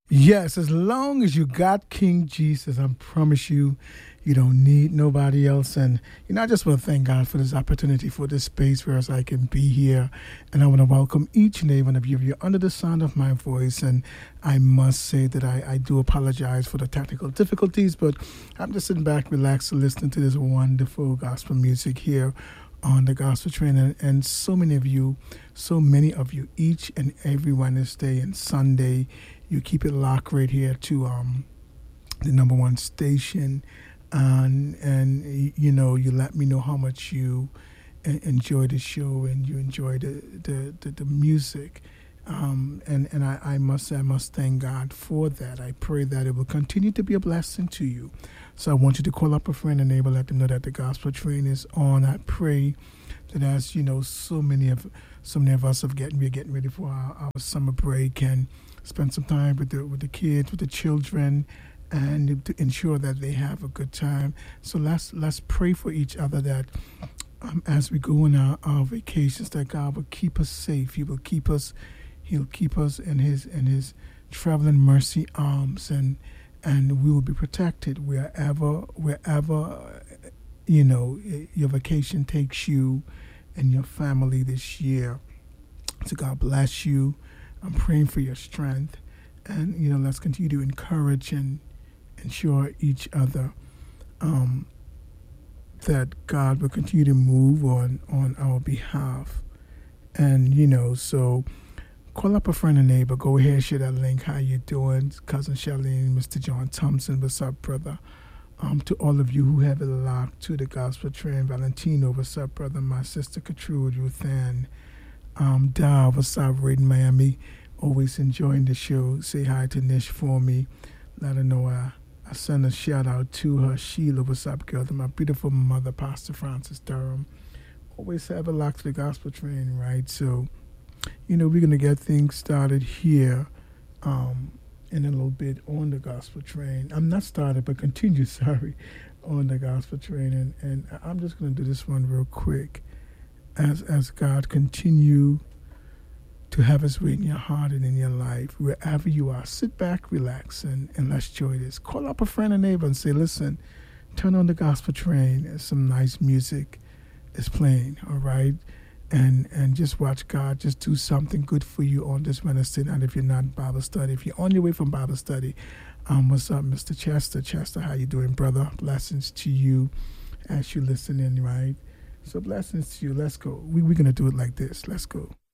Yes, as long as you got King Jesus, I promise you, you don't need nobody else. And, I just want to thank God for this opportunity, for this space where I can be here. And I want to welcome each and every one of you. You're under the sound of my voice. And I must say that I do apologize for the technical difficulties, but I'm just sitting back, relaxed, listening to this wonderful gospel music here on the Gospel Train. And so many of you, each and every Wednesday and Sunday, you keep it locked right here to the number one station, and you let me know how much you enjoy the show and you enjoy the music, and I must say, I must thank God for that. I pray that it will continue to be a blessing to you. So I want you to call up a friend and neighbor, let them know that the Gospel Train is on. I pray that as so many of us we're getting ready for our summer break and spend some time with the kids, with the children, and to ensure that they have a good time. So let's pray for each other that as we go on our vacations, that God will keep us safe. He'll keep us in His traveling mercy arms, and we will be protected wherever your vacation takes you and your family this year. So God bless you. I'm praying for your strength, and let's continue to encourage and ensure each other that God will continue to move on our behalf. And so call up a friend and neighbor. Go ahead, share that link. How you doing, Cousin Charlene, Mr. John Thompson? What's up, brother? To all of you who have it locked to the Gospel Train, Valentino, what's up, brother? My sister Katrude, Ruth Ann. Dal, what's up, Raiden Miami? Always enjoying the show. Say hi to Nish for me. Let her know I send a shout out to her. Sheila, what's up, girl? To my beautiful mother, Pastor Francis Durham. Always have a lock to the Gospel Train, right? So, we're going to get things started here in a little bit on the Gospel Train. I'm not started, but continue, on the Gospel Train. And I'm just going to do this one real quick. As God continue to have His way in your heart and in your life, wherever you are, sit back, relax, and let's enjoy this. Call up a friend and neighbor and say, listen, turn on the Gospel Train. Some nice music is playing, all right? And just watch God just do something good for you on this Wednesday night if you're not in Bible study. If you're on your way from Bible study, what's up, Mr. Chester? Chester, how you doing, brother? Blessings to you as you listen in, right? So blessings to you. Let's go. We're going to do it like this. Let's go.